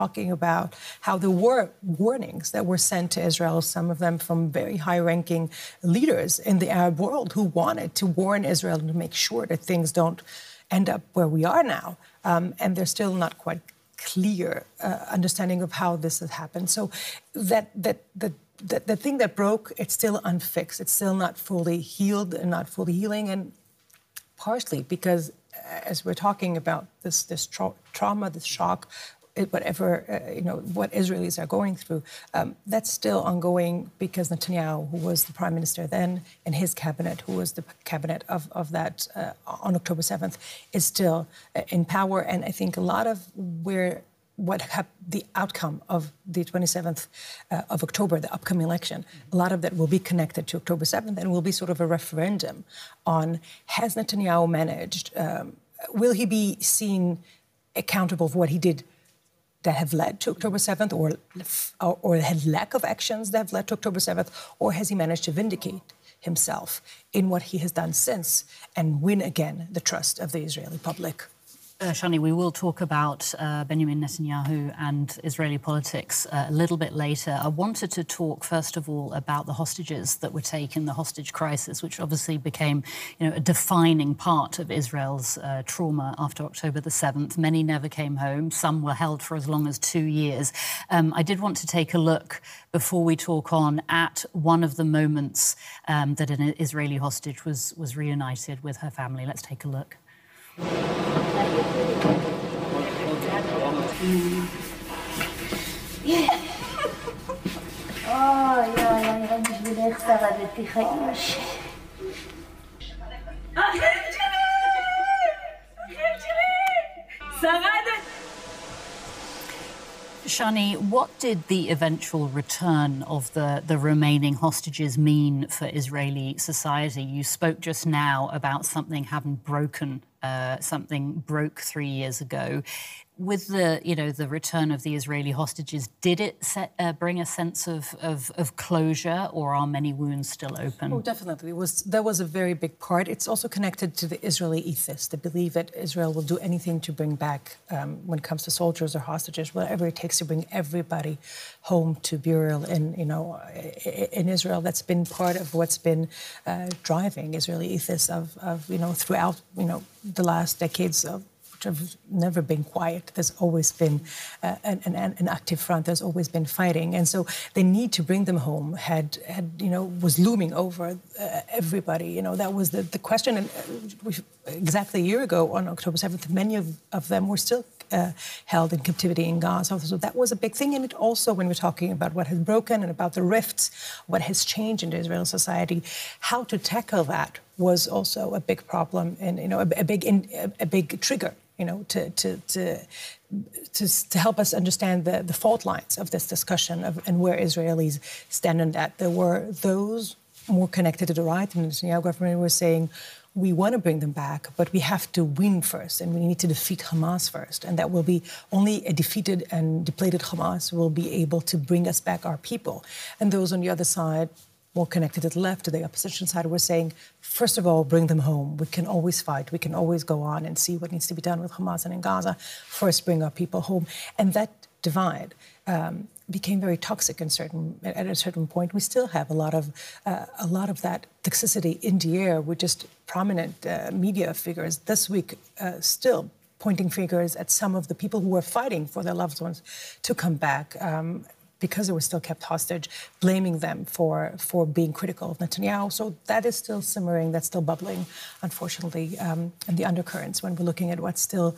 talking about how there were warnings that were sent to Israel, some of them from very high-ranking leaders in the Arab world who wanted to warn Israel to make sure that things don't end up where we are now. And there's still not quite clear understanding of how this has happened. So the thing that broke, it's still unfixed. It's still not fully healed and not fully healing, and partially because, as we're talking about this trauma, this shock, whatever, what Israelis are going through, that's still ongoing because Netanyahu, who was the prime minister then, and his cabinet, who was the cabinet of that on October 7th, is still in power. And I think a lot of the outcome of the 27th of October, the upcoming election, a lot of that will be connected to October 7th and will be sort of a referendum on, has Netanyahu managed, will he be seen accountable for what he did that have led to October 7th, or had lack of actions that have led to October 7th, or has he managed to vindicate himself in what he has done since and win again the trust of the Israeli public? Shani, we will talk about Benjamin Netanyahu and Israeli politics a little bit later. I wanted to talk, first of all, about the hostages that were taken, the hostage crisis, which obviously became a defining part of Israel's trauma after October the 7th. Many never came home. Some were held for as long as 2 years. I did want to take a look, before we talk on, at one of the moments that an Israeli hostage was reunited with her family. Let's take a look. Shani, what did the eventual return of the remaining hostages mean for Israeli society? You spoke just now about something having broken. Something broke 3 years ago. With the return of the Israeli hostages, did it bring a sense of closure, or are many wounds still open? Oh, definitely. That was a very big part. It's also connected to the Israeli ethos, the belief that Israel will do anything to bring back, when it comes to soldiers or hostages, whatever it takes to bring everybody home to burial in Israel. That's been part of what's been driving Israeli ethos throughout the last decades of. Have never been quiet. There's always been an active front. There's always been fighting, and so the need to bring them home was looming over everybody. That was the question. And exactly a year ago, on October 7th, many of them were still held in captivity in Gaza. So that was a big thing. And it also, when we're talking about what has broken and about the rifts, what has changed in Israeli society, how to tackle that was also a big problem and a big trigger. To help us understand the fault lines of this discussion and where Israelis stand on that. There were those more connected to the right, and the Netanyahu government was saying, we want to bring them back, but we have to win first, and we need to defeat Hamas first. And that will be only a defeated and depleted Hamas will be able to bring us back our people. And those on the other side, more connected to the left, to the opposition side, were saying, first of all, bring them home. We can always fight. We can always go on and see what needs to be done with Hamas and in Gaza. First, bring our people home. And that divide became very toxic at a certain point. We still have a lot of that toxicity in the air with just prominent media figures this week still pointing fingers at some of the people who were fighting for their loved ones to come back. Because they were still kept hostage, blaming them for being critical of Netanyahu. So that is still simmering, that's still bubbling, unfortunately, in the undercurrents when we're looking at what's still,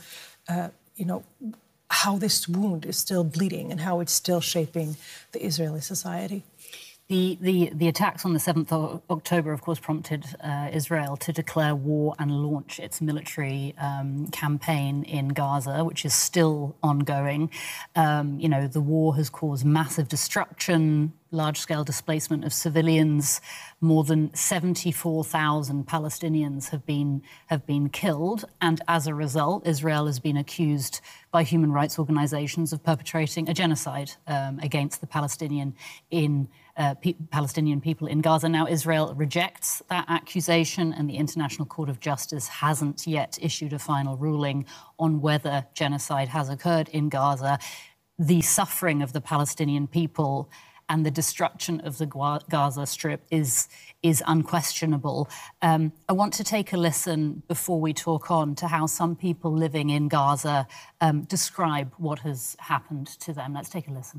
how this wound is still bleeding and how it's still shaping the Israeli society. The attacks on the 7th of October, of course, prompted Israel to declare war and launch its military campaign in Gaza, which is still ongoing. The war has caused massive destruction, large-scale displacement of civilians. More than 74,000 Palestinians have been killed, and as a result, Israel has been accused by human rights organisations of perpetrating a genocide against the Palestinian people in Gaza. Now, Israel rejects that accusation, and the International Court of Justice hasn't yet issued a final ruling on whether genocide has occurred in Gaza. the suffering of the Palestinian people and the destruction of the Gaza Strip is unquestionable. I want to take a listen before we talk on to how some people living in Gaza describe what has happened to them. Let's take a listen.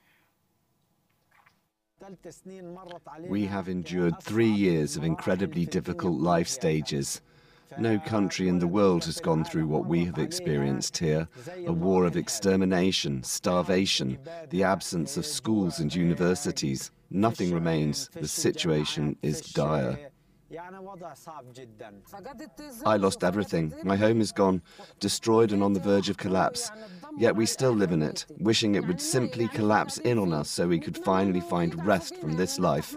We have endured 3 years of incredibly difficult life stages. No country in the world has gone through what we have experienced here. A war of extermination, starvation, the absence of schools and universities. Nothing remains. The situation is dire. I lost everything. My home is gone, destroyed and on the verge of collapse. Yet we still live in it, wishing it would simply collapse in on us so we could finally find rest from this life.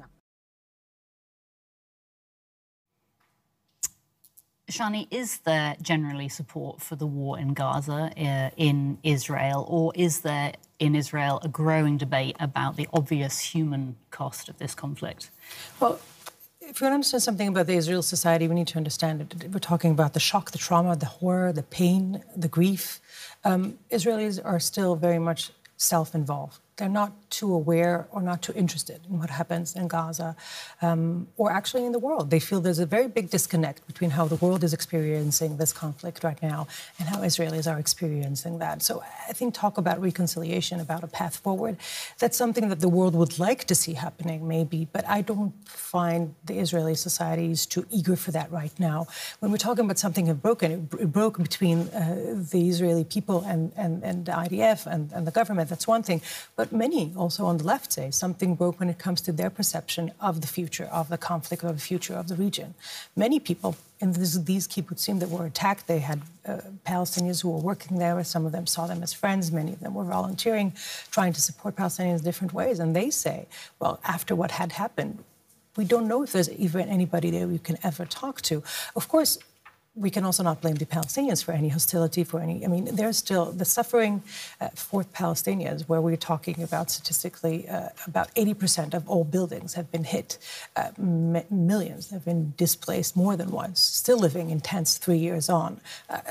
Shani, is there generally support for the war in Gaza in Israel, or is there in Israel a growing debate about the obvious human cost of this conflict? Well, if you want to understand something about the Israeli society, we need to understand it. We're talking about the shock, the trauma, the horror, the pain, the grief. Israelis are still very much self-involved. They're not too aware or not too interested in what happens in Gaza or actually in the world. They feel there's a very big disconnect between how the world is experiencing this conflict right now and how Israelis are experiencing that. So I think talk about reconciliation, about a path forward, that's something that the world would like to see happening, maybe, but I don't find the Israeli societies too eager for that right now. When we're talking about something that broken, it broke between the Israeli people and the IDF and the government, that's one thing. But many also on the left say something broke when it comes to their perception of the future of the conflict or the future of the region. Many people in these kibbutzim that were attacked, they had Palestinians who were working there. Some of them saw them as friends. Many of them were volunteering, trying to support Palestinians in different ways. And they say, well, after what had happened, we don't know if there's even anybody there we can ever talk to. Of course, we can also not blame the Palestinians for any hostility, for any, I mean, there's still the suffering for Palestinians, where we're talking about statistically about 80% of all buildings have been hit. Millions have been displaced more than once, still living in tents 3 years on.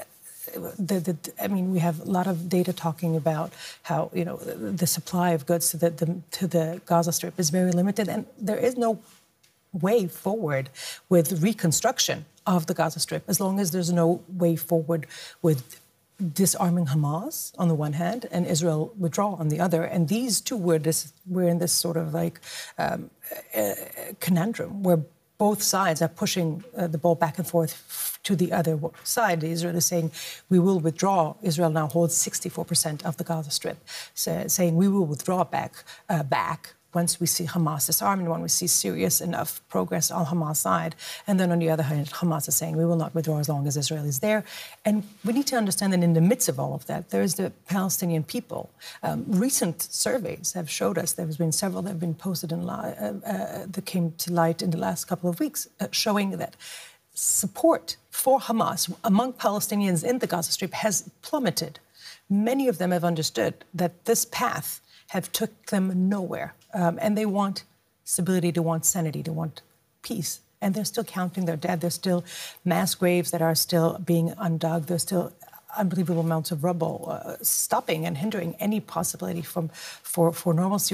I mean, we have a lot of data talking about how, you know, the supply of goods to the Gaza Strip is very limited, and there is no way forward with reconstruction of the Gaza Strip, as long as there's no way forward with disarming Hamas on the one hand and Israel withdraw on the other. And these two we're in this sort of like conundrum where both sides are pushing the ball back and forth to the other side. Israel is saying, we will withdraw. Israel now holds 64% of the Gaza Strip, saying we will withdraw back once we see Hamas disarmed and when we see serious enough progress on Hamas' side. And then on the other hand, Hamas is saying we will not withdraw as long as Israel is there. And we need to understand that in the midst of all of that, there is the Palestinian people. Recent surveys have showed us, there's been several that have been posted that came to light in the last couple of weeks, showing that support for Hamas among Palestinians in the Gaza Strip has plummeted. Many of them have understood that this path have took them nowhere. And they want stability, they want sanity, they want peace. And they're still counting their dead. There's still mass graves that are still being undug. There's still unbelievable amounts of rubble stopping and hindering any possibility for normalcy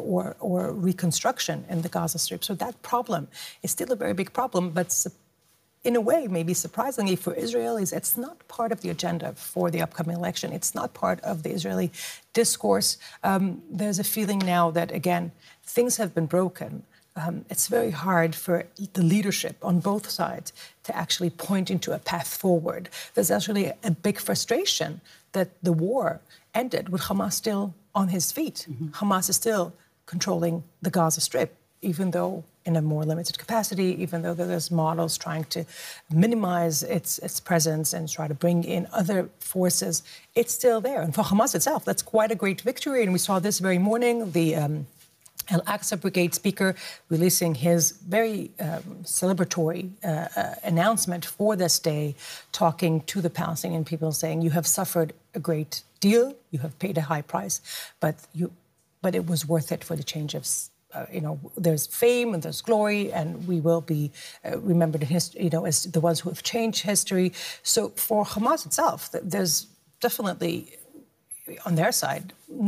or reconstruction in the Gaza Strip. So that problem is still a very big problem, but in a way, maybe surprisingly for Israelis, it's not part of the agenda for the upcoming election. It's not part of the Israeli discourse. There's a feeling now that, again, things have been broken. It's very hard for the leadership on both sides to actually point into a path forward. There's actually a big frustration that the war ended with Hamas still on his feet. Mm-hmm. Hamas is still controlling the Gaza Strip, even though in a more limited capacity, even though there's models trying to minimize its presence and try to bring in other forces, it's still there. And for Hamas itself, that's quite a great victory. And we saw this very morning, the Al-Aqsa Brigade speaker releasing his very celebratory announcement for this day, talking to the Palestinian people, saying, you have suffered a great deal, you have paid a high price, but it was worth it for the change of there's fame and there's glory, and we will be remembered in history, as the ones who have changed history. So for Hamas itself, there's definitely on their side,